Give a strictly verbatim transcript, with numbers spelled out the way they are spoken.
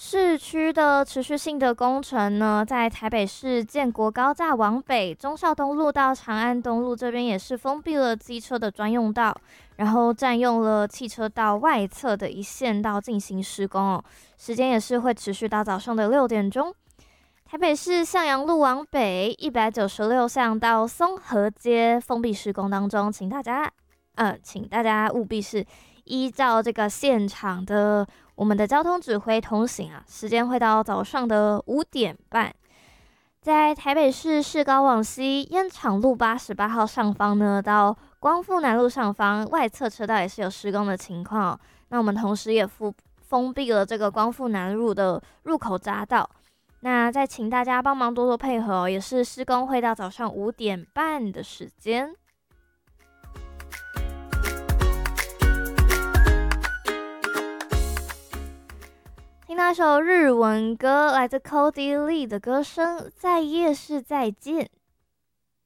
市区的持续性的工程呢，在台北市建国高架往北，忠孝东路到长安东路这边也是封闭了机车的专用道，然后占用了汽车道外侧的一线道进行施工哦，时间也是会持续到早上的六点钟。台北市向阳路往北一百九十六巷到松河街封闭施工当中，请大家呃，请大家务必是依照这个现场的我们的交通指挥通行啊，时间会到早上的五点半。在台北市市高往西烟厂路八十八号上方呢，到光复南路上方外侧车道也是有施工的情况哦。那我们同时也封封闭了这个光复南路的入口匝道。那再请大家帮忙多多配合哦，也是施工会到早上五点半的时间。听那首日文歌，来自 Cody Lee 的歌声《在夜市再见》。